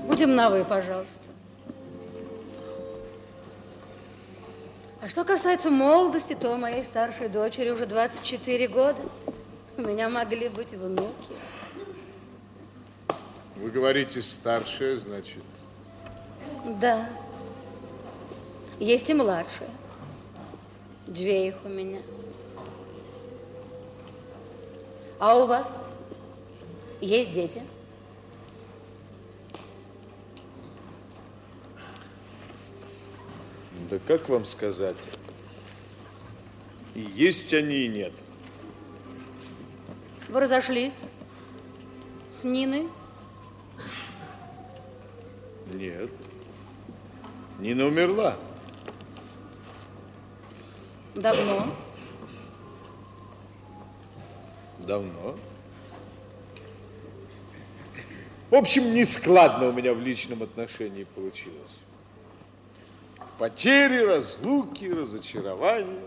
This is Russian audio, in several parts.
Будем на «вы», пожалуйста. А что касается молодости, то у моей старшей дочери уже 24 года. У меня могли быть внуки. Вы говорите, старшая, значит? Да. Есть и младшая. 2 их у меня. А у вас есть дети? Да как вам сказать? И есть они, и нет. Вы разошлись с Ниной? Нет. Нина умерла. Давно? Давно. В общем, нескладно у меня в личном отношении получилось. Потери, разлуки, разочарования.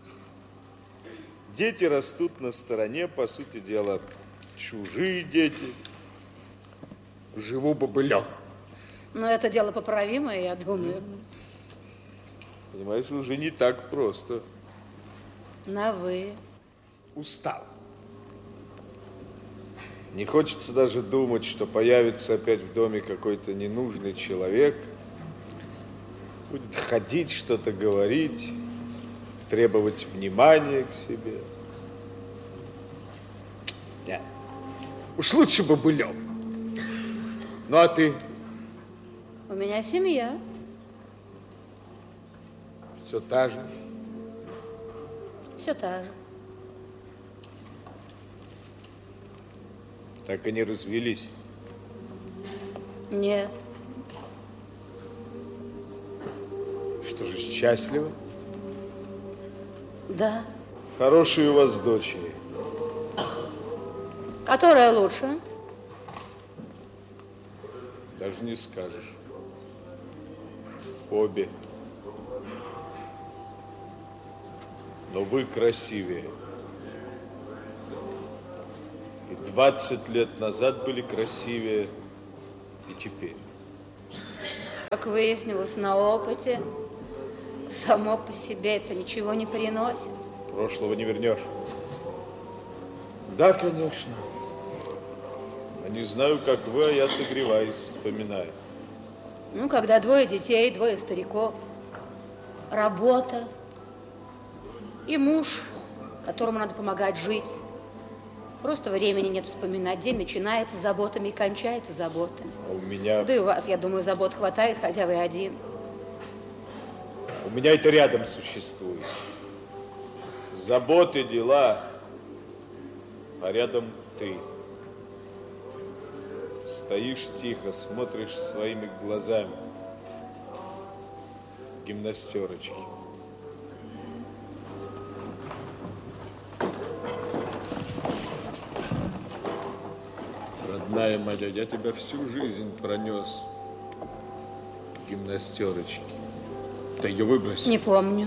Дети растут на стороне, по сути дела, чужие дети. Живу бобылем. Но это дело поправимое, я думаю. Понимаешь, уже не так просто. На «вы». Устал. Не хочется даже думать, что появится опять в доме какой-то ненужный человек, будет ходить, что-то говорить, требовать внимания к себе. Нет. Уж лучше бы былем. Ну, а ты? У меня семья. Все та же? Все та же. Так и не развелись? Нет. Что же, счастливы? Да. Хорошие у вас дочери. Которая лучше? Даже не скажешь. Обе. Но вы красивее. И 20 лет назад были красивее, и теперь. Как выяснилось на опыте, само по себе это ничего не приносит. Прошлого не вернешь. Да, конечно. А не знаю, как вы, а я согреваюсь, вспоминаю. Ну, когда 2 детей, 2 стариков, работа и муж, которому надо помогать жить. Просто времени нет вспоминать. День начинается заботами и кончается заботами. А у меня... Да и у вас, я думаю, забот хватает, хотя вы один. У меня это рядом существует. Заботы, дела, а рядом ты. Стоишь тихо, смотришь своими глазами. Гимнастерочки. Родная моя, я тебя всю жизнь пронес в гимнастерочки. Ты ее выбросил? Не помню.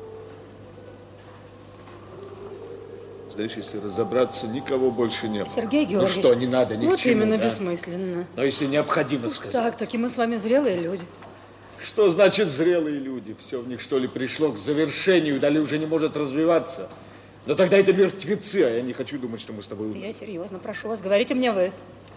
Знаешь, если разобраться, никого больше нет. Сергей Георгиевич. Ну что, не надо ни вот к чему, именно, да? бессмысленно. Но если необходимо сказать. Так, мы с вами зрелые люди. Что значит зрелые люди? Все в них, что ли, пришло к завершению, далее уже не может развиваться. Но тогда это мертвецы, а я не хочу думать, что мы с тобой... Я серьезно прошу вас, говорите мне вы.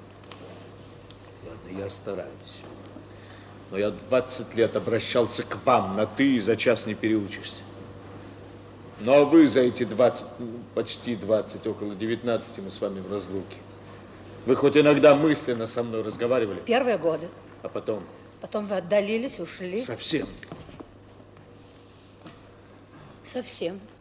Ладно, я стараюсь. Но я 20 лет обращался к вам на «ты» и за час не переучишься. Ну, а вы за эти 20, почти 20, около 19 мы с вами в разлуке. Вы хоть иногда мысленно со мной разговаривали? В первые годы. А потом? Потом вы отдалились, ушли. Совсем. Совсем.